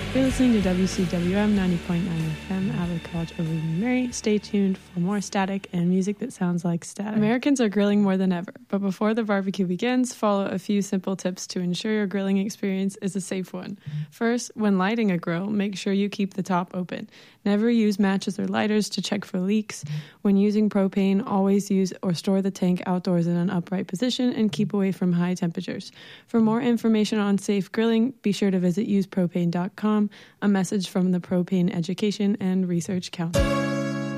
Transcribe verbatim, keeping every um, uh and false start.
You're listening to W C W M ninety point nine F M, Adler College of William and Mary. Stay tuned for more static and music that sounds like static. Americans are grilling more than ever, but before the barbecue begins, follow a few simple tips to ensure your grilling experience is a safe one. First, when lighting a grill, make sure you keep the top open. Never use matches or lighters to check for leaks. When using propane, always use or store the tank outdoors in an upright position and keep away from high temperatures. For more information on safe grilling, be sure to visit use propane dot com, a message from the Propane Education and Research Council.